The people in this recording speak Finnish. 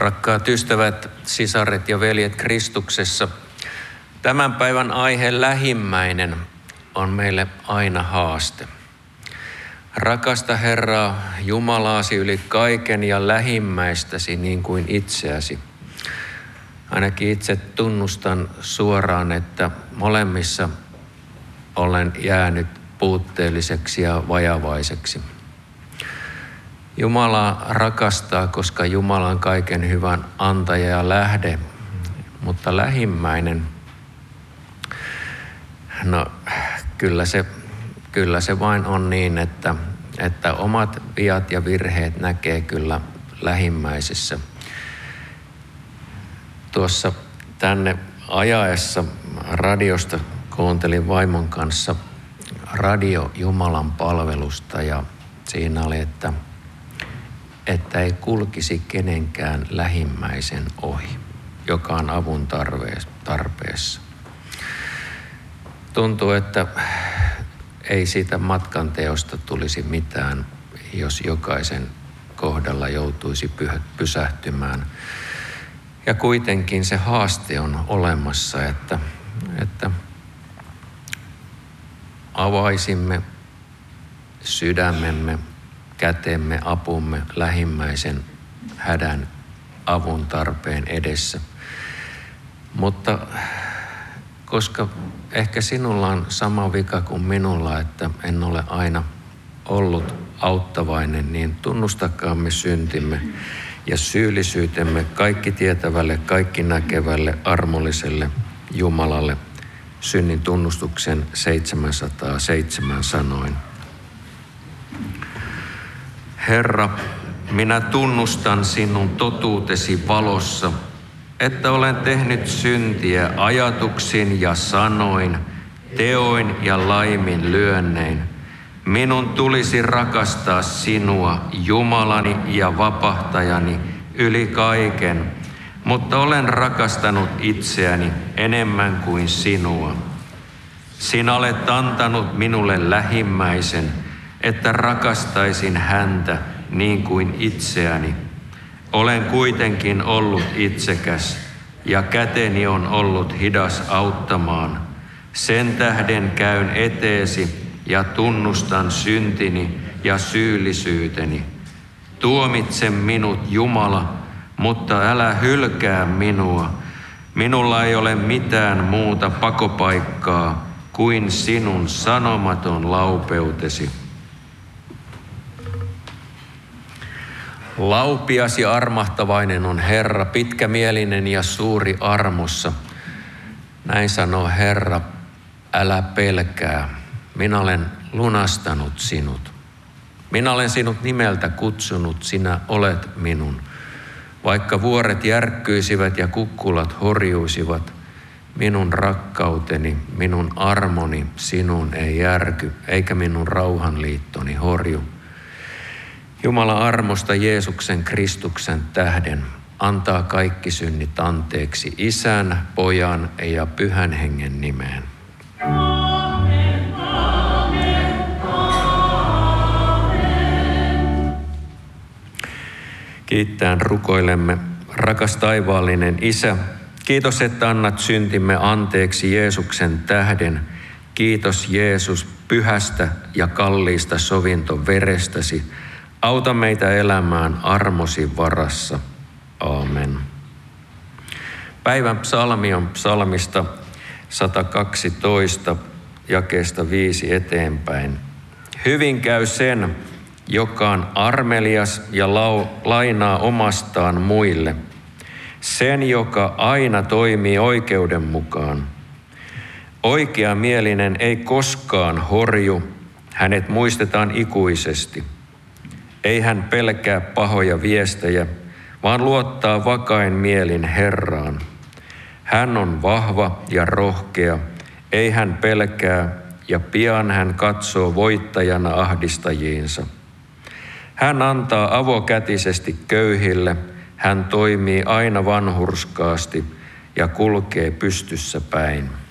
Rakkaat ystävät, sisaret ja veljet Kristuksessa, tämän päivän aihe lähimmäinen on meille aina haaste. Rakasta Herraa, Jumalaasi yli kaiken ja lähimmäistäsi niin kuin itseäsi. Ainakin itse tunnustan suoraan, että molemmissa olen jäänyt puutteelliseksi ja vajavaiseksi. Jumala rakastaa, koska Jumala on kaiken hyvän antaja ja lähde, mutta lähimmäinen, no kyllä se vain on niin, että omat viat ja virheet näkee kyllä lähimmäisessä. Tuossa tänne ajaessa radiosta kuuntelin vaimon kanssa Radio Jumalan palvelusta ja siinä oli, että ei kulkisi kenenkään lähimmäisen ohi, joka on avun tarpeessa. Tuntuu, että ei siitä matkanteosta tulisi mitään, jos jokaisen kohdalla joutuisi pysähtymään. Ja kuitenkin se haaste on olemassa, että avaisimme sydämemme, kätemme, apumme lähimmäisen hädän avun tarpeen edessä. Mutta koska ehkä sinulla on sama vika kuin minulla, että en ole aina ollut auttavainen, niin tunnustakaamme syntimme ja syyllisyytemme kaikki tietävälle, kaikki näkevälle, armolliselle Jumalalle synnin tunnustuksen 707 sanoin. Herra, minä tunnustan sinun totuutesi valossa, että olen tehnyt syntiä ajatuksin ja sanoin, teoin ja laiminlyönnein. Minun tulisi rakastaa sinua, Jumalani ja vapahtajani, yli kaiken, mutta olen rakastanut itseäni enemmän kuin sinua. Sinä olet antanut minulle lähimmäisen, että rakastaisin häntä niin kuin itseäni. Olen kuitenkin ollut itsekäs ja käteni on ollut hidas auttamaan. Sen tähden käyn eteesi ja tunnustan syntini ja syyllisyyteni. Tuomitse minut, Jumala, mutta älä hylkää minua. Minulla ei ole mitään muuta pakopaikkaa kuin sinun sanomaton laupeutesi. Laupias ja armahtavainen on Herra, pitkämielinen ja suuri armossa. Näin sanoo Herra, älä pelkää, minä olen lunastanut sinut. Minä olen sinut nimeltä kutsunut, sinä olet minun. Vaikka vuoret järkkyisivät ja kukkulat horjuisivat, minun rakkauteni, minun armoni sinun ei järky, eikä minun rauhanliittoni horju. Jumalan armosta Jeesuksen Kristuksen tähden antaa kaikki synnit anteeksi Isän, Pojan ja Pyhän Hengen nimeen. Amen, amen, amen. Kiittäen rukoilemme, rakas taivaallinen Isä, kiitos, että annat syntimme anteeksi Jeesuksen tähden. Kiitos Jeesus pyhästä ja kalliista sovintoverestäsi. Auta meitä elämään armosi varassa. Aamen. Päivän psalmi on psalmista 112, jakeesta 5 eteenpäin. Hyvin käy sen, joka on armelias ja lainaa omastaan muille. Sen, joka aina toimii oikeuden mukaan. Oikeamielinen ei koskaan horju, hänet muistetaan ikuisesti. Ei hän pelkää pahoja viestejä, vaan luottaa vakain mielin Herraan. Hän on vahva ja rohkea, ei hän pelkää, ja pian hän katsoo voittajana ahdistajiinsa. Hän antaa avokätisesti köyhille, hän toimii aina vanhurskaasti ja kulkee pystyssä päin.